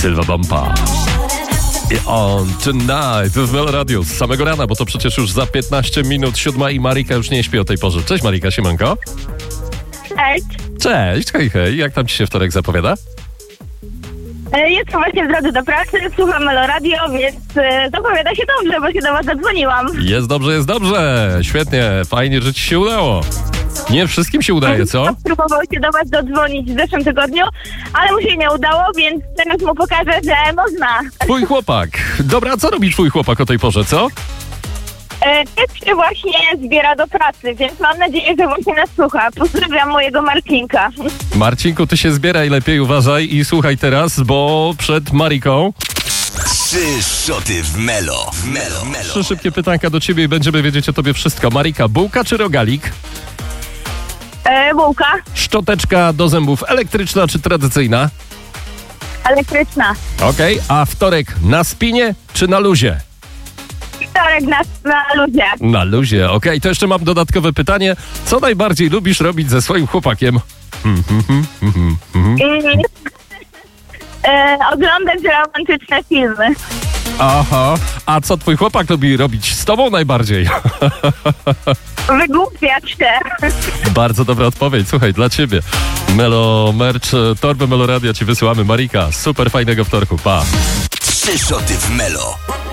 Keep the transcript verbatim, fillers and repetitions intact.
Sylwa Bampa. I on tonight w Melo Radio z samego rana, bo to przecież już za piętnaście minut siódma i Marika już nie śpi o tej porze. Cześć Marika, siemanko. Cześć. Cześć, hej, hej. Jak tam ci się wtorek zapowiada? E, Jestem właśnie w drodze do pracy, słucham Melo Radio, więc e, zapowiada się dobrze, bo się do was zadzwoniłam. Jest dobrze, jest dobrze. Świetnie, fajnie, że ci się udało. Nie wszystkim się udaje, co? Próbował się do was dodzwonić w zeszłym tygodniu, ale mu się nie udało, więc teraz mu pokażę, że można. Twój chłopak. Dobra, a co robi twój chłopak o tej porze, co? E, Też się właśnie zbiera do pracy, więc mam nadzieję, że właśnie nas słucha. Pozdrawiam mojego Marcinka. Marcinku, ty się zbieraj lepiej, uważaj i słuchaj teraz, bo przed Mariką Trzy szoty w Melo. W Melo. Melo. trzy szybkie pytanka do ciebie i będziemy wiedzieć o tobie wszystko. Marika, bułka czy rogalik? E, bułka Szczoteczka do zębów elektryczna czy tradycyjna? elektryczna. Okej, a wtorek na spinie czy na luzie? Wtorek na, na ludzie. Na luzie, okej. To jeszcze mam dodatkowe pytanie. Co najbardziej lubisz robić ze swoim chłopakiem? Hmm, hmm, hmm, hmm, hmm. I, e, oglądać romantyczne filmy. Aha, a co twój chłopak lubi robić z tobą najbardziej? Wygłupiać się. Bardzo dobra odpowiedź, słuchaj, dla ciebie. Melo Merch, torbę Melo Radia ci wysyłamy. Marika, super fajnego wtorku, pa. Trzy szoty w Melo.